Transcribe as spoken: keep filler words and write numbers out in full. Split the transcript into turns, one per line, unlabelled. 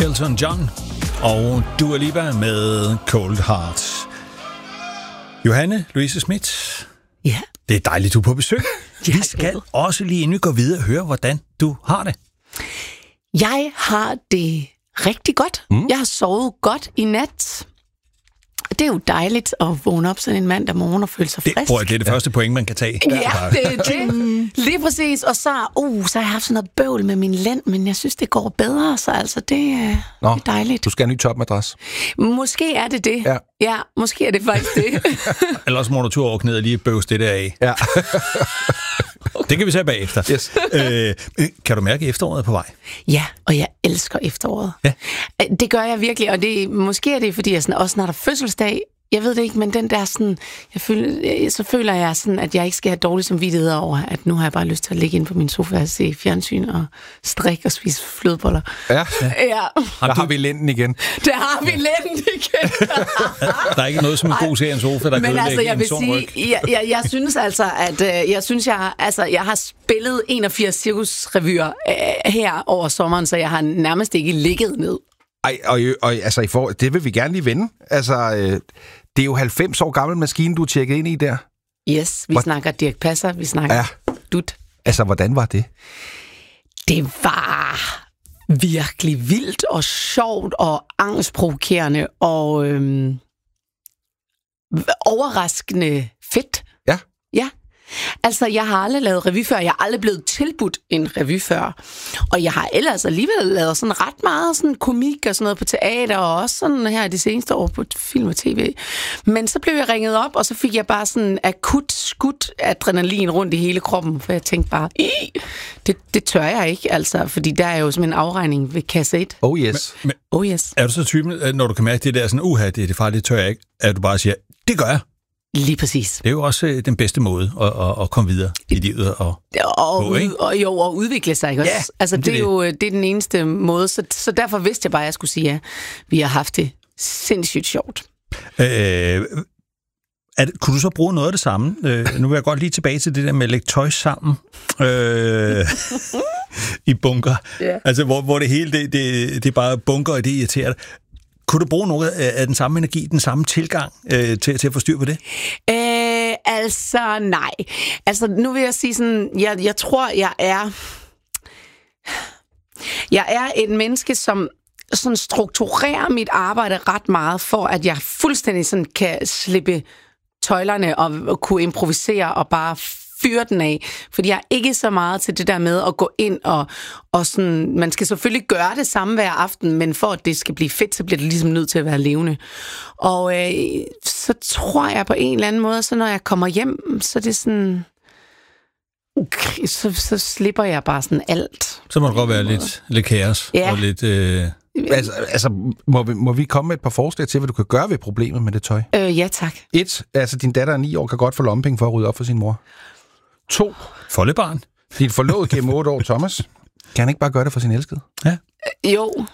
Elton John og Dua Lipa med Cold Heart. Johanne Louise Schmidt.
Ja.
Det er dejligt, du er på besøg.
Ja,
vi skal også lige inden vi går videre høre, hvordan du har det.
Jeg har det rigtig godt. Mm. Jeg har sovet godt i nat. Det er jo dejligt at vågne op sådan en mandag morgen og føle sig frisk.
Det, det er det første point, man kan tage.
Ja, det er det. Lige præcis. Og så, uh, så har jeg haft sådan noget bøvl med min lænd, men jeg synes, det går bedre. Så altså, det, det er dejligt.
Du skal have en ny topmadras.
Måske er det det.
Ja,
ja måske er det faktisk det.
Ellers må du tur over knæet og lige bøvs det der af.
Ja.
Det kan vi se bagefter.
Yes.
Øh, kan du mærke, at efteråret er på vej?
Ja, og jeg elsker efteråret.
Ja.
Det gør jeg virkelig, og det, måske er det, fordi jeg sådan, også snart er fødselsdag. Jeg ved det ikke, men den der sådan, jeg føler, så føler jeg sådan, at jeg ikke skal have dårlig samvittighed over, at nu har jeg bare lyst til at ligge inde på min sofa og se fjernsyn og strikke og spise flødeboller.
Ja,
ja.
Der har vi lænden igen.
Der har vi lænden igen.
Der er ikke noget som en god serie en sofa, der kan
men altså, jeg
en
vil
sund
sige,
ryg.
jeg, jeg, jeg synes altså, at øh, jeg synes, jeg, altså, jeg har spillet enogfirs cirkusrevyer øh, her over sommeren, så jeg har nærmest ikke ligget ned.
Ej, og, og altså, i for, det vil vi gerne lige vende. Altså, øh, det er jo halvfems år gammel maskine, du er tjekket ind i der.
Yes, vi
Hvor...
snakker Dirch Passer, vi snakker
ja.
Dut.
Altså, hvordan var det?
Det var virkelig vildt og sjovt og angstprovokerende og øhm, overraskende fedt.
Ja.
Ja. Altså, jeg har aldrig lavet revy før. Jeg er aldrig blevet tilbudt en revy før. Og jeg har ellers alligevel lavet sådan ret meget sådan komik og sådan noget på teater, og også sådan her de seneste år på film og tv. Men så blev jeg ringet op, og så fik jeg bare sådan akut skudt adrenalin rundt i hele kroppen, for jeg tænkte bare, det, det tør jeg ikke, altså, fordi der er jo som en afregning ved kasse et.
Oh yes.
Men,
oh yes.
Er du så typen, når du kan mærke det der sådan, uha, det er det farligt, det tør jeg ikke, at du bare siger, det gør jeg?
Lige præcis.
Det er jo også den bedste måde at, at, at komme videre i livet. Og,
og,
på, ikke?
og jo, og udvikle sig, ikke også?
Ja,
altså, det,
det
er jo det er den eneste måde, så, så derfor vidste jeg bare, at jeg skulle sige, at vi har haft det sindssygt sjovt.
Øh, er det, kunne du så bruge noget af det samme? Øh, nu vil jeg godt lige tilbage til det der med at lægge tøj sammen øh, i bunker. Yeah. Altså, hvor, hvor det hele, det, det, det er bare bunker, og det irriterer dig. Kunne du bruge noget af den samme energi, den samme tilgang øh, til, til at få styr på det?
Øh, altså, nej. Altså, nu vil jeg sige sådan, jeg, jeg tror, jeg er... Jeg er et menneske, som sådan strukturerer mit arbejde ret meget, for at jeg fuldstændig sådan kan slippe tøjlerne og, og kunne improvisere og bare fyre den af. Fordi jeg er ikke så meget til det der med at gå ind og, og sådan... Man skal selvfølgelig gøre det samme hver aften, men for at det skal blive fedt, så bliver det ligesom nødt til at være levende. Og øh, så tror jeg på en eller anden måde, så når jeg kommer hjem, så er det sådan... Okay, så, så slipper jeg bare sådan alt.
Så må det godt være lidt, lidt kaos.
Ja.
Og lidt... Øh...
Altså, altså må, vi, må vi komme med et par forslag til, hvad du kan gøre ved problemet med det tøj?
Øh, ja, tak.
Et, altså din datter er ni år, kan godt få lommepenge for at rydde op for sin mor. To,
foldebarn.
Din forlovede gennem otte år, Thomas, kan han ikke bare gøre det for sin elskede?
Ja.
Jo.